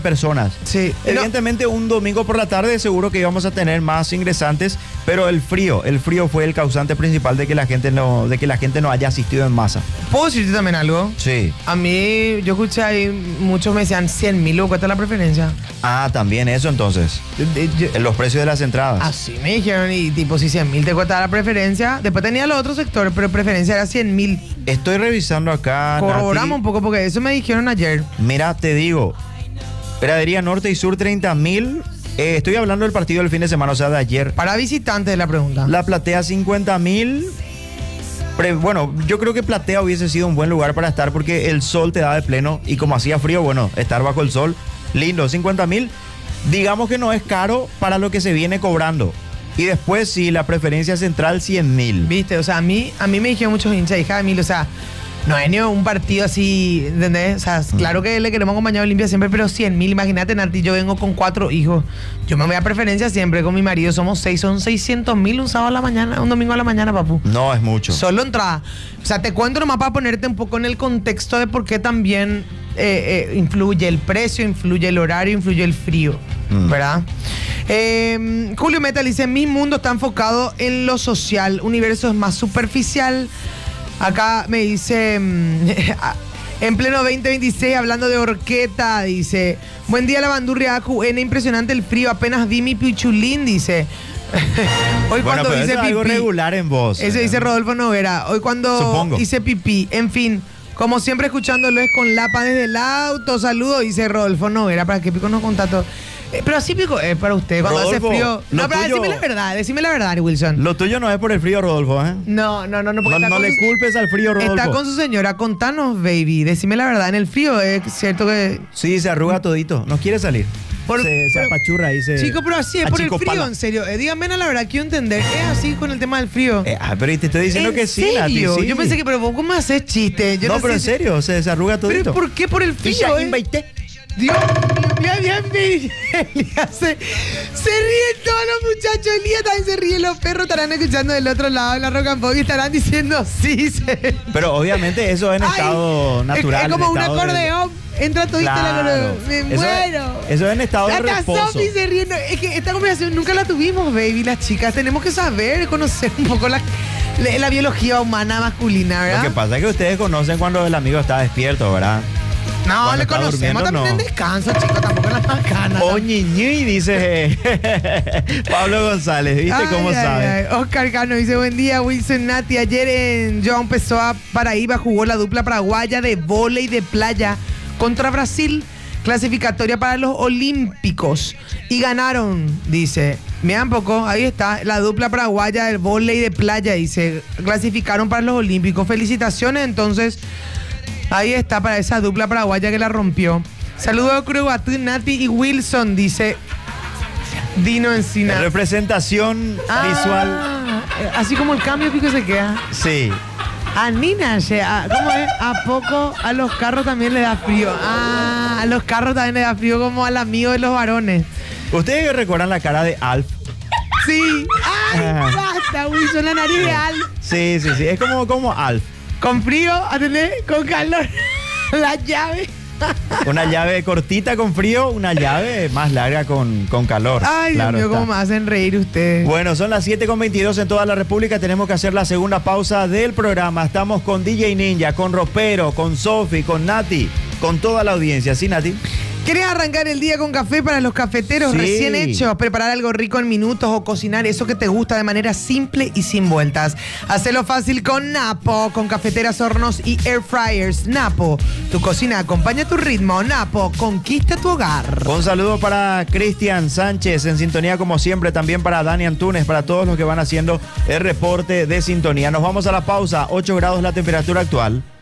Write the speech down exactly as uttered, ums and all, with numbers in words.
personas. Sí. Evidentemente no. Un domingo por la tarde seguro que íbamos a tener más ingresantes, pero el frío, el frío fue el causante principal de que la gente no, de que la gente no haya asistido en masa. ¿Puedo decirte también algo? Sí. A mí, yo escuché ahí, muchos me decían cien mil, ¿cuál es la preferencia? Ah, también eso entonces. De, de, en los precios de las entradas. Así me dijeron, y tipo, si cien mil te cuesta la preferencia, después tenía los otros sectores, pero preferencia era cien mil. Estoy revisando acá. Corroboramos Nati. un poco porque eso me dijeron ayer. Mira, te digo, Pradería Norte y Sur treinta mil. Eh, estoy hablando del partido del fin de semana, o sea, de ayer. Para visitantes de la pregunta. La Platea cincuenta mil. Bueno, yo creo que Platea hubiese sido un buen lugar para estar porque el sol te da de pleno y como hacía frío, bueno, estar bajo el sol, lindo. cincuenta mil, digamos que no es caro para lo que se viene cobrando. Y después sí, la preferencia central cien mil. Viste, o sea, a mí, a mí me dijeron muchos hinchas, hija de mil, o sea, no es ni un partido así, ¿entendés? O sea, mm. claro que le queremos acompañar a Olimpia siempre, pero cien mil, imagínate, Nati, yo vengo con cuatro hijos. Yo me voy a preferencia siempre con mi marido, somos seis, son seiscientos mil un sábado a la mañana, un domingo a la mañana, papu. No, es mucho. Solo entrada. O sea, te cuento nomás para ponerte un poco en el contexto de por qué también eh, eh, influye el precio, influye el horario, influye el frío, mm. ¿verdad? Eh, Julio Metal dice, mi mundo está enfocado en lo social, universo es más superficial. Acá me dice, en pleno veinte veintiséis, hablando de horqueta, dice, buen día la bandurria A Q N, impresionante el frío, apenas vi mi pichulín, dice. Hoy bueno, cuando pero hice eso es pipí, algo regular en vos. Eso eh. dice Rodolfo Noguera. Hoy cuando Supongo. hice pipí, en fin, como siempre escuchándolo es con Lapa desde el auto, saludo, dice Rodolfo Noguera, para que Pico nos contacto. Eh, pero así Pico es para usted, cuando Rodolfo, hace frío. No, pero tuyo, decime la verdad, decime la verdad, Wilson. Lo tuyo no es por el frío, Rodolfo, ¿eh? No, no, no, no. No, no le su, culpes al frío, Rodolfo. Está con su señora, contanos, baby, decime la verdad, en el frío es cierto que... Sí, se arruga todito, no quiere salir. Por, se, se apachurra y se... Chico, pero así es por el frío, pala. En serio. Eh, díganme la verdad, quiero entender. Es así con el tema del frío. Eh, ah, pero te estoy diciendo que sí, Nati, sí. Yo pensé que, pero vos cómo haces chiste. Yo no, no pero sé en si... serio, se desarruga todito. ¿Pero por qué por el frío? Eh? Dios mío, bien, bien, Elías se, se ríen todos los muchachos, Elías también se ríen, los perros estarán escuchando del otro lado de la Rock and Pop y estarán diciendo sí. Se... Pero obviamente eso en Ay, estado natural. Es, es como un acordeón, de... entra todito claro. la me eso muero. Es, eso es en estado Hasta de reposo. Sophie se ríe, es que esta conversación nunca la tuvimos, baby, las chicas, tenemos que saber, conocer un poco la... La, la biología humana masculina, ¿verdad? Lo que pasa es que ustedes conocen cuando el amigo está despierto, ¿verdad? No, cuando le conocemos también no. En descanso, chicos, tampoco en las macanas. Oh, ñiñi, dice Pablo González, ¿viste ay, cómo ay, sabe? Ay. Oscar Cano dice, buen día, Wilson Nati. Ayer en João Pessoa Paraíba jugó la dupla paraguaya de vóley de playa contra Brasil, clasificatoria para los Olímpicos. Y ganaron, dice. Miren poco, ahí está, la dupla paraguaya del vóley de playa, dice, clasificaron para los Olímpicos. Felicitaciones, entonces, ahí está para esa dupla paraguaya que la rompió. Saludos a Curuguatú, Nati y Wilson, dice Dino Encina. Representación ah, visual. Así como el cambio pico se queda. Sí. A Nina, ¿cómo es? ¿A poco a los carros también le da frío? Ah, a los carros también le da frío como al amigo de los varones. ¿Ustedes recuerdan la cara de Alf? Sí. ¡Ay, ah. basta, Wilson! La nariz de Alf. Sí, sí, sí. Es como, como Alf. Con frío, ¿atendés? Con calor. La llave. Una llave cortita con frío, una llave más larga con, con calor. Ay, claro, Dios mío, cómo me hacen reír ustedes. Bueno, son las siete con veintidós en toda la República. Tenemos que hacer la segunda pausa del programa. Estamos con D J Ninja, con Ropero, con Sofi, con Nati, con toda la audiencia. ¿Sí, Nati? ¿Querés arrancar el día con café para los cafeteros sí. recién hechos? Preparar algo rico en minutos o cocinar eso que te gusta de manera simple y sin vueltas. Hacelo fácil con Napo, con cafeteras, hornos y air fryers. Napo, tu cocina acompaña tu ritmo. Napo, conquista tu hogar. Un saludo para Cristian Sánchez, en sintonía como siempre. También para Dani Antunes, para todos los que van haciendo el reporte de sintonía. Nos vamos a la pausa. ocho grados la temperatura actual.